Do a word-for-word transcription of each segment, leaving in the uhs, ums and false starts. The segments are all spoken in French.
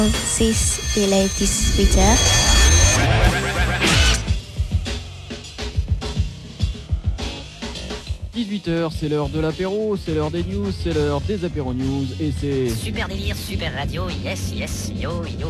six, il est dix-huit heures. dix-huit heures, c'est l'heure de l'apéro, c'est l'heure des news, c'est l'heure des apéro news et c'est... Super délire, super radio, yes, yes, yo, yo.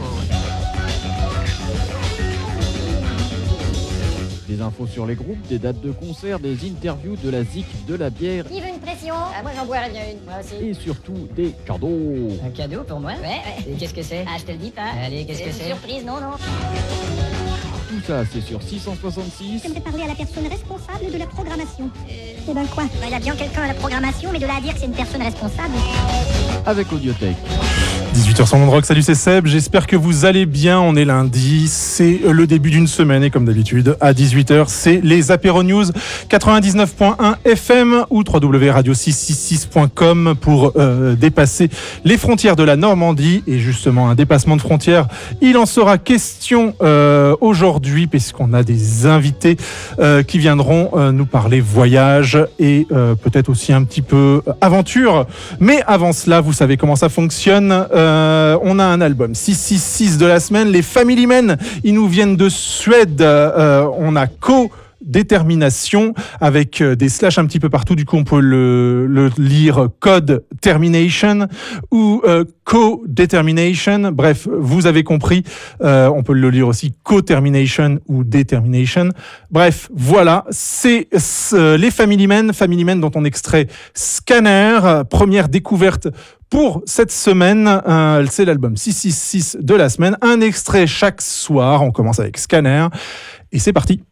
Des infos sur les groupes, des dates de concert, des interviews, de la zik, de la bière. Qui veut une pression? Ah, moi j'en boirais bien une, moi aussi. Et surtout des cadeaux. Un cadeau pour moi? Ouais, ouais. Et qu'est-ce que c'est? Ah, je te le dis pas. Allez, qu'est-ce que c'est? Surprise, non, non. Tout ça, c'est sur six cent soixante-six. J'aimerais parler à la personne responsable de la programmation. Euh... Eh ben quoi? Il y a bien quelqu'un à la programmation, mais de là à dire que c'est une personne responsable. Avec Audiothèque. dix-huit heures sur Monde Rock, salut, c'est Seb, j'espère que vous allez bien, on est lundi, c'est le début d'une semaine et comme d'habitude, à dix-huit heures, c'est les Apéro News quatre-vingt-dix-neuf point un F M ou w w w point radio six cent soixante-six point com pour euh, dépasser les frontières de la Normandie. Et justement, un dépassement de frontières, il en sera question euh, aujourd'hui puisqu'on a des invités euh, qui viendront euh, nous parler voyage et euh, peut-être aussi un petit peu aventure. Mais avant cela, vous savez comment ça fonctionne. Euh, on a un album six cent soixante-six de la semaine. Les Family Men, ils nous viennent de Suède. Euh, on a Co Détermination avec des slash un petit peu partout, du coup on peut le, le lire Code Termination ou euh, Co-Determination, bref vous avez compris, euh, on peut le lire aussi Co-Termination ou Determination, bref voilà, c'est, c'est les Family Men, Family Men dont on extrait Scanner, première découverte pour cette semaine, euh, c'est l'album six cent soixante-six de la semaine, un extrait chaque soir, on commence avec Scanner et c'est parti.